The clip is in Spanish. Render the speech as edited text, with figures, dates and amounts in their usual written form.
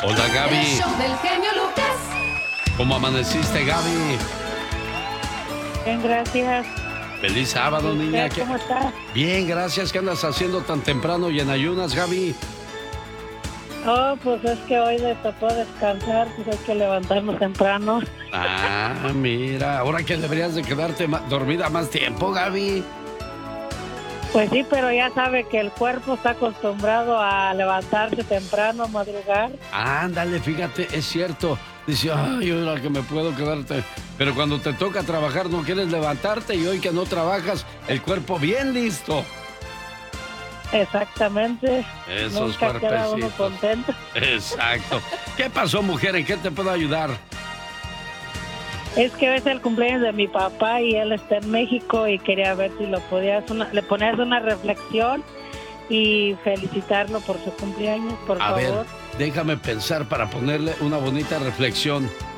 Hola, El Gaby. show del genio Lucas. ¿Cómo amaneciste, Gaby? Bien, gracias. Feliz sábado, niña. ¿Usted cómo está? Bien, gracias. ¿Qué andas haciendo tan temprano y en ayunas, Gaby? Oh, pues es que hoy le tocó descansar, pues hay que levantarnos temprano. Ah, mira. Ahora que deberías de quedarte dormida más tiempo, Gaby. Pues sí, pero ya sabe que el cuerpo está acostumbrado a levantarse temprano, madrugar. Ándale, fíjate, es cierto. Dice, ay, ahora que me puedo quedarte. Pero cuando te toca trabajar no quieres levantarte y hoy que no trabajas, el cuerpo bien listo. Exactamente. Esos Nunca queda uno cuerpecitos. contento. Exacto. ¿Qué pasó, mujer? ¿En qué te puedo ayudar? Es que hoy es el cumpleaños de mi papá y él está en México y quería ver si le ponías una reflexión y felicitarlo por su cumpleaños, por A favor. ver, déjame pensar para ponerle una bonita reflexión.